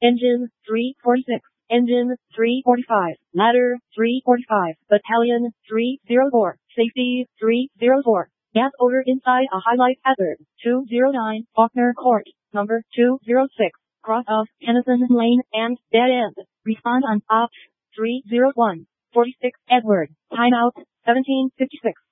Engine 346. Engine 345. Ladder 345. Battalion 304. Safety 304. Gas odor inside a highlight hazard. 209 Faulkner Court. Number 206. Cross of Tennyson Lane and dead end. Respond on Ops 301. 46 Edward. Timeout 1756.